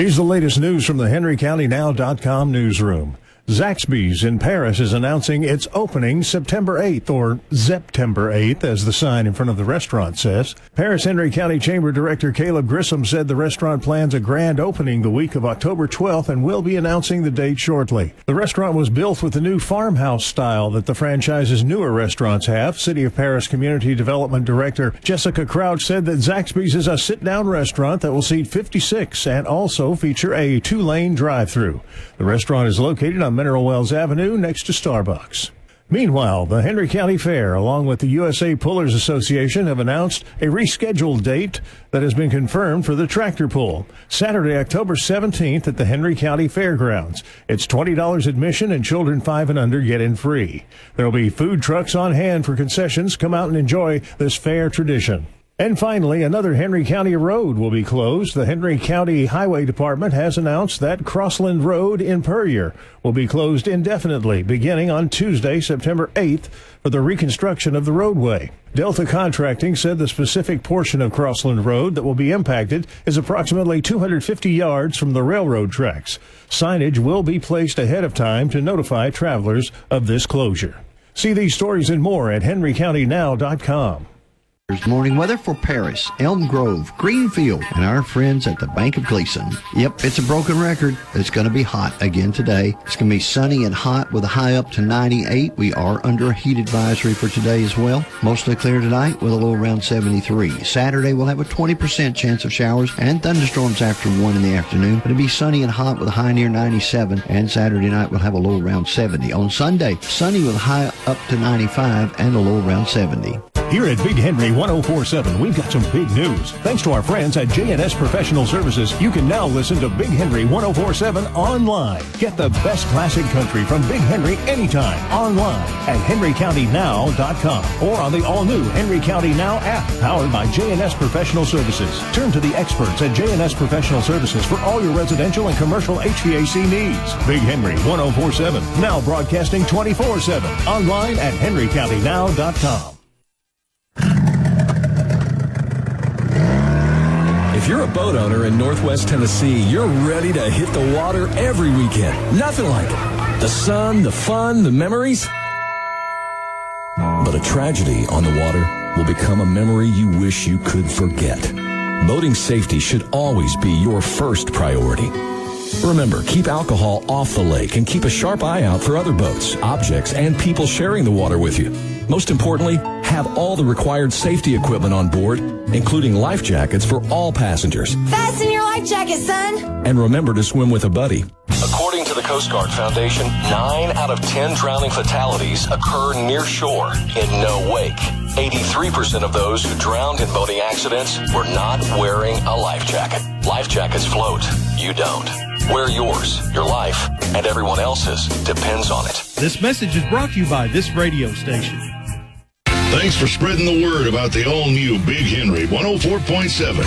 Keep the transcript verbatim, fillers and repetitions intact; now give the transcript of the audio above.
Here's the latest news from the Henry County Now dot com newsroom. Zaxby's in Paris is announcing its opening September eighth, or September eighth, as the sign in front of the restaurant says. Paris Henry County Chamber Director Caleb Grissom said the restaurant plans a grand opening the week of October twelfth and will be announcing the date shortly. The restaurant was built with the new farmhouse style that the franchise's newer restaurants have. City of Paris Community Development Director Jessica Crouch said that Zaxby's is a sit-down restaurant that will seat fifty-six and also feature a two-lane drive-through. The restaurant is located on Mineral Wells Avenue next to Starbucks. Meanwhile, the Henry County Fair, along with the U S A Pullers Association, have announced a rescheduled date that has been confirmed for the tractor pull. Saturday, October seventeenth at the Henry County Fairgrounds. It's twenty dollars admission and children five and under get in free. There will be food trucks on hand for concessions. Come out and enjoy this fair tradition. And finally, another Henry County road will be closed. The Henry County Highway Department has announced that Crossland Road in Puryear will be closed indefinitely beginning on Tuesday, September eighth, for the reconstruction of the roadway. Delta Contracting said the specific portion of Crossland Road that will be impacted is approximately two hundred fifty yards from the railroad tracks. Signage will be placed ahead of time to notify travelers of this closure. See these stories and more at Henry County Now dot com. Morning weather for Paris, Elm Grove, Greenfield, and our friends at the Bank of Gleason. Yep, it's a broken record. It's going to be hot again today. It's going to be sunny and hot with a high up to ninety-eight. We are under a heat advisory for today as well. Mostly clear tonight with a low around seventy-three. Saturday we'll have a twenty percent chance of showers and thunderstorms after one in the afternoon. But it'll be sunny and hot with a high near ninety-seven. And Saturday night we'll have a low around seventy. On Sunday, sunny with a high up to ninety-five and a low around seventy. Here at Big Henry ten forty-seven, we've got some big news. Thanks to our friends at J and S Professional Services, you can now listen to Big Henry ten forty-seven online. Get the best classic country from Big Henry anytime online at Henry County Now dot com or on the all-new Henry County Now app powered by J and S Professional Services. Turn to the experts at J and S Professional Services for all your residential and commercial H V A C needs. Big Henry ten forty-seven, now broadcasting twenty-four seven online at Henry County Now dot com. If you're a boat owner in Northwest Tennessee, you're ready to hit the water every weekend. Nothing like it. The sun, the fun, the memories. But a tragedy on the water will become a memory you wish you could forget. Boating safety should always be your first priority. Remember, keep alcohol off the lake and keep a sharp eye out for other boats, objects, and people sharing the water with you. Most importantly, have all the required safety equipment on board, including life jackets for all passengers. Fasten your life jacket, son! And remember to swim with a buddy. According to the Coast Guard Foundation, nine out of ten drowning fatalities occur near shore in no wake. eighty-three percent of those who drowned in boating accidents were not wearing a life jacket. Life jackets float. You don't. Wear yours. Your life, and everyone else's, depends on it. This message is brought to you by this radio station. Thanks for spreading the word about the all-new Big Henry ten four point seven.